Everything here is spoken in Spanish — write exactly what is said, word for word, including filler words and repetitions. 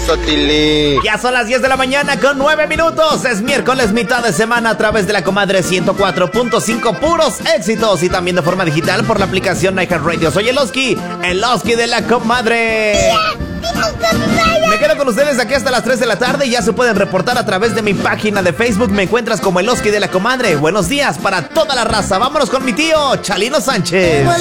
eso, Tilly. Ya son las diez de la mañana con nueve minutos. Es miércoles, mitad de semana, a través de la Comadre ciento cuatro punto cinco. Puros éxitos. Y también de forma digital por la aplicación iHeartRadio. Soy el Oski, el Oski de la Comadre. Me quedo con ustedes aquí hasta las tres de la tarde y ya se pueden reportar a través de mi página de Facebook. Me encuentras como el Oski de la Comadre. Buenos días para toda la raza. Vámonos con mi tío, Chalino Sánchez.